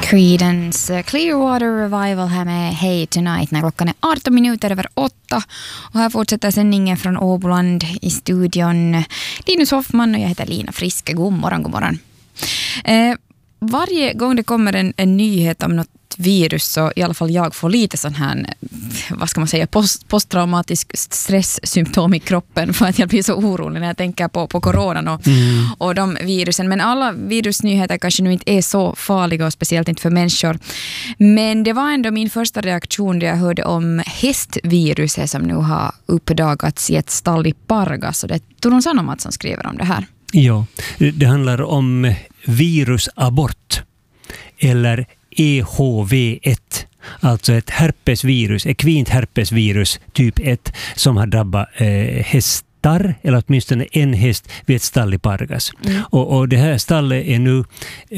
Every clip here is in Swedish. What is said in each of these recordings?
Creedence Clearwater Revival här med Hey Tonight när klockan är 18 minuter över 8. Och här fortsätter sändningen från Åboland i studion. Linus Hoffman och jag heter Lina Friske. God morgon, god morgon. Varje gång det kommer en nyhet om något virus så i alla fall jag får lite sån här, vad ska man säga, posttraumatisk stresssymptom i kroppen för att jag blir så orolig när jag tänker på coronan och de virusen. Men alla virusnyheter kanske nu inte är så farliga och speciellt inte för människor. Men det var ändå min första reaktion när jag hörde om hästviruset som nu har uppdagats i ett stall i Pargas. Och det är Torun Sanomat som skriver om det här. Ja, det handlar om virusabort eller EHV1, alltså ett herpesvirus, ekvint herpesvirus typ 1 som har drabbat hästar, eller åtminstone en häst vid ett stall i Pargas. Och det här stallet är nu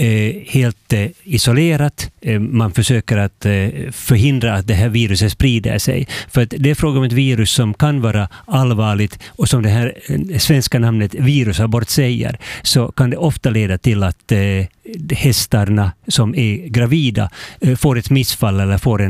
helt isolerat. Man försöker att förhindra att det här viruset sprider sig. För att det är fråga om ett virus som kan vara allvarligt och som det här svenska namnet virusabort säger, så kan det ofta leda till att hästarna som är gravida får ett missfall eller får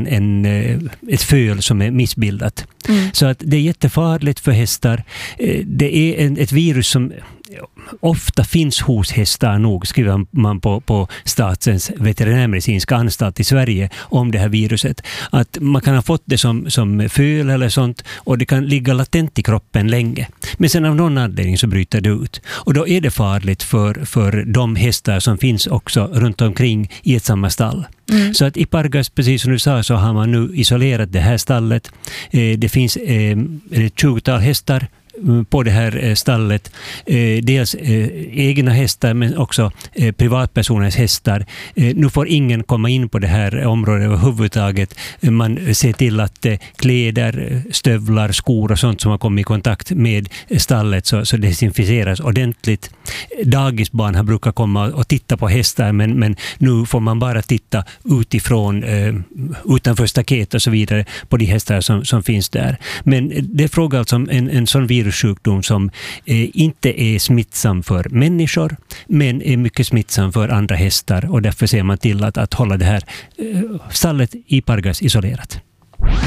ett föl som är missbildat. Så att det är jättefarligt för hästar. Det är ett virus som ofta finns hos hästar nog, skriver man på Statens veterinärmedicinska anstalt i Sverige om det här viruset. Att man kan ha fått det som föl eller sånt och det kan ligga latent i kroppen länge. Men sen av någon anledning så bryter det ut. Och då är det farligt för de hästar som finns också runt omkring i ett samma stall. Så att i Pargas, precis som du sa, så har man nu isolerat det här stallet. Det finns ett 20-tal hästar på det här stallet. Dels egna hästar men också privatpersoners hästar. Nu får ingen komma in på det här området överhuvudtaget. Man ser till att kläder, stövlar, skor och sånt som har kommit i kontakt med stallet så desinficeras ordentligt. Dagisbarn har brukat komma och titta på hästar men nu får man bara titta utifrån, utanför staket och så vidare på de hästar som finns där. Men det är fråga alltså om en sån virussjukdom som inte är smittsam för människor men är mycket smittsam för andra hästar och därför ser man till att hålla det här stallet i Pargas isolerat.